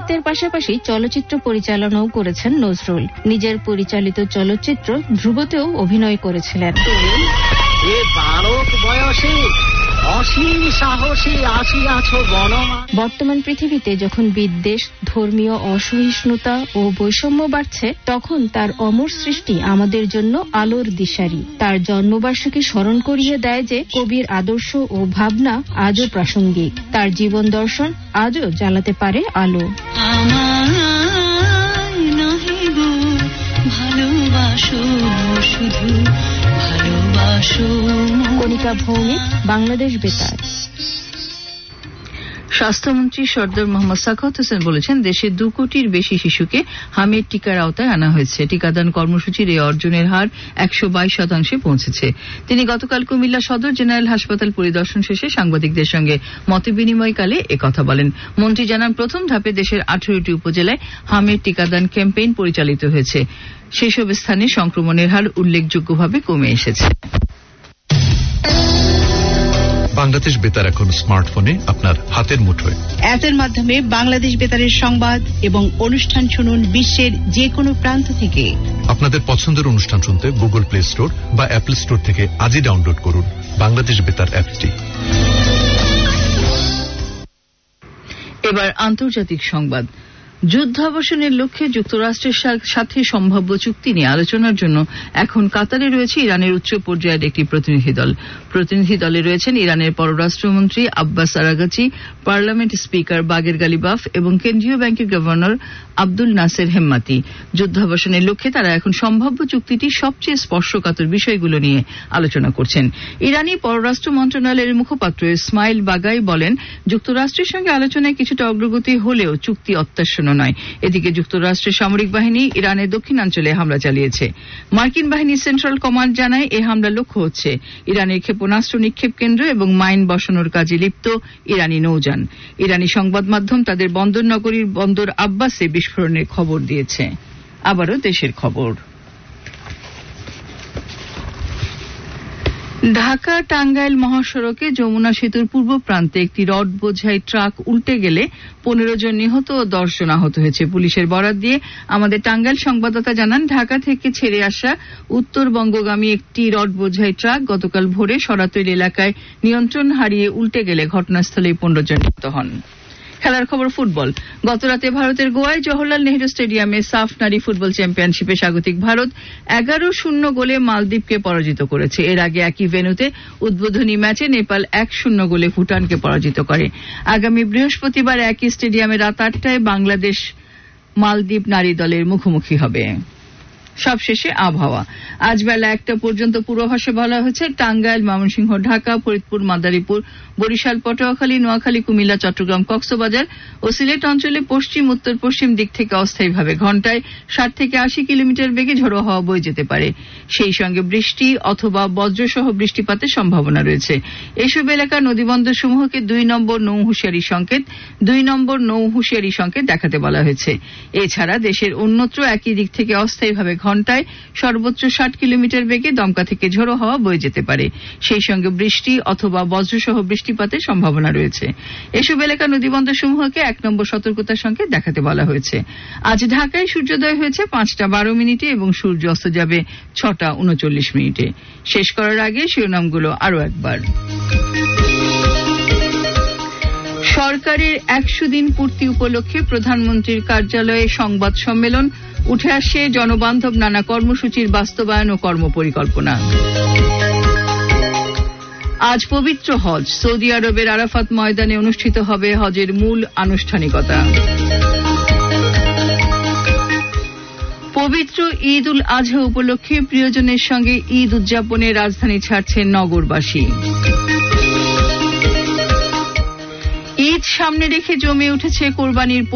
সাহিত্যের পাশাপাশি চলচ্চিত্র পরিচালনাও করেছেন নজরুল। নিজের পরিচালিত চলচ্চিত্র ধ্রুবতেও অভিনয় করেছিলেন। বর্তমান পৃথিবীতে যখন বিদ্বেষ, ধর্মীয় অসহিষ্ণুতা ও বৈষম্য বাড়ছে, তখন তার অমর সৃষ্টি আমাদের জন্য আলোর দিশারি। তার জন্মবার্ষিকী স্মরণ করিয়ে দেয় যে কবির আদর্শ ও ভাবনা আজও প্রাসঙ্গিক। তার জীবন দর্শন আজও জ্বালাতে পারে আলো। কণিকা ভৌমিক, বাংলাদেশ বেতার। স্বাস্থ্যমন্ত্রী সরদার মোহাম্মদ সাখাওয়াত হোসেন বলেছেন, দেশে 2 কোটির বেশি শিশুকে হামের টিকার আওতায় আনা হয়েছে। টিকাদান কর্মসূচির এই অর্জনের হার 122% পৌঁছেছে। তিনি গতকাল কুমিল্লা সদর জেনারেল হাসপাতাল পরিদর্শন শেষে সাংবাদিকদের সঙ্গে মতবিনিময়কালে একথা বলেন। মন্ত্রী জানান, প্রথম ধাপে দেশের 18টি উপজেলায় হামের টিকাদান ক্যাম্পেইন পরিচালিত হয়েছে। সেসব স্থানে সংক্রমণের হার উল্লেখযোগ্যভাবে কমে এসেছে। বাংলাদেশ বেতার এখন স্মার্টফোনে আপনার হাতের মুঠোয়। অ্যাপের মাধ্যমে বাংলাদেশ বেতারের সংবাদ এবং অনুষ্ঠান শুনুন বিশ্বের যে কোনো প্রান্ত থেকে। আপনাদের পছন্দের অনুষ্ঠান শুনতে গুগল প্লে স্টোর বা অ্যাপল স্টোর থেকে আজই ডাউনলোড করুন বাংলাদেশ বেতার অ্যাপটি। এবার আন্তর্জাতিক সংবাদ। যুদ্ধাবসানের লক্ষ্যে যুক্তরাষ্ট্রের সাথে সম্ভাব্য চুক্তি নিয়ে আলোচনার জন্য এখন কাতারে রয়েছে ইরানের উচ্চ পর্যায়ের একটি প্রতিনিধি দল। প্রতিনিধি দলে রয়েছেন ইরানের পররাষ্ট্রমন্ত্রী আব্বাস আরাগাচি, পার্লামেন্ট স্পিকার বাগের গালিবাফ এবং কেন্দ্রীয় ব্যাংকের গভর্নর আব্দুল নাসের হেম্মাতি। যুদ্ধাবসানের লক্ষ্যে তারা এখন সম্ভাব্য চুক্তিটির সবচেয়ে স্পর্শকাতর বিষয়গুলো নিয়ে আলোচনা করছেন। ইরানি পররাষ্ট্র মন্ত্রণালয়ের মুখপাত্র ইসমাইল বাগাই বলেন, যুক্তরাষ্ট্রের সঙ্গে আলোচনায় কিছুটা অগ্রগতি হলেও চুক্তি অত্যাসন্ন নয়। এদিকে যুক্তরাষ্ট্রের সামরিক বাহিনী ইরানের দক্ষিণাঞ্চলে হামলা চালিয়েছে। মার্কিন বাহিনীর সেন্ট্রাল কমান্ড জানায়, এই হামলা লক্ষ্য হচ্ছে ইরানের ক্ষেপণাস্ত্র নিক্ষেপ কেন্দ্র এবং মাইন বসানোর কাজে লিপ্ত ইরানি নৌযান। ইরানি সংবাদ মাধ্যম তাদের বন্দর নগরীর বন্দর আব্বাসে বিস্ফোরণের খবর দিয়েছে। আবারও দেশের খবর। ঢাকা টাঙ্গাইল মহাসড়কে যমুনা সেতুর পূর্ব প্রান্তে একটি রড বোঝাই ট্রাক উল্টে গেলে 15 জন নিহত ও 10 জন আহত হয়েছে। পুলিশের বরাত দিয়ে আমাদের টাঙ্গাইল সংবাদদাতা জানান, ঢাকা থেকে ছেড়ে আসা উত্তরবঙ্গগামী একটি রড বোঝাই ট্রাক গতকাল ভোরে সরাতৈল এলাকায় নিয়ন্ত্রণ হারিয়ে উল্টে গেলে ঘটনাস্থলেই 15 জন নিহত হন। খেলার খবর, ফুটবল। গতরাতে ভারতের গোয়ায় জওহরলাল নেহরু স্টেডিয়ামে সাফ নারী ফুটবল চ্যাম্পিয়নশিপে স্বাগতিক ভারত 11-0 গোলে মালদ্বীপকে পরাজিত করেছে। এর আগে একই ভেন্যুতে উদ্বোধনী ম্যাচে নেপাল 1-0 গোলে ভুটানকে পরাজিত করে। আগামী বৃহস্পতিবার একই স্টেডিয়ামে রাত 8টায় বাংলাদেশ মালদ্বীপ নারী দলের মুখোমুখি হবে। সবশেষে আবহাওয়া। আজ বেলা 1টা পর্যন্ত পূর্বাভাসে বলা হয়েছে, টাঙ্গাইল, ময়মনসিংহ, ঢাকা, ফরিদপুর, মাদারীপুর, বরিশাল, পটুয়াখালী, নোয়াখালী, কুমিল্লা, চট্টগ্রাম, কক্সবাজার ও সিলেট অঞ্চলে পশ্চিম উত্তর পশ্চিম দিক থেকে অস্থায়ীভাবে ঘণ্টায় 60 থেকে 80 কিলোমিটার বেগে ঝোড়ো হাওয়া বয়ে যেতে পারে। সেই সঙ্গে বৃষ্টি অথবা বজ্রসহ বৃষ্টিপাতের সম্ভাবনা রয়েছে। এসব এলাকার নদীবন্দর সমূহকে 2 নম্বর নৌ হুঁশিয়ারি সংকেত দেখাতে বলা হয়েছে। এছাড়া দেশের অন্যত্র একই দিক থেকে অস্থায়ীভাবে ঘণ্টায় সর্বোচ্চ 60 কিলোমিটার বেগে দমকা থেকে ঝোড়ো হাওয়া বয়ে যেতে পারে। সেই সঙ্গে বৃষ্টি অথবা বজ্রসহ বৃষ্টিপাতের সম্ভাবনা রয়েছে। এসব এলাকার নদীবন্দর সমূহকে 1 নম্বর সতর্কতা সংকেত দেখাতে বলা হয়েছে। আজ ঢাকায় সূর্যোদয় হয়েছে 5:12 এবং সূর্য অস্ত যাবে 6:39। শেষ করার আগে শিরোনামগুলো আরো একবার। সরকারের 100 দিন পূর্তি উপলক্ষে প্রধানমন্ত্রীর কার্যালয়ে সংবাদ সম্মেলন। উঠে আসে জনবান্ধব নানা কর্মসূচির বাস্তবায়ন ও কর্মপরিকল্পনা। আজ পবিত্র হজ। সৌদি আরবের আরাফাত ময়দানে অনুষ্ঠিত হবে হজের মূল আনুষ্ঠানিকতা। পবিত্র ঈদ উল আজহা উপলক্ষে প্রিয়জনের সঙ্গে ঈদ উদযাপনে রাজধানী ছাড়ছেন নগরবাসী। ঈদ সামনে রেখে জমে উঠেছে কোরবানির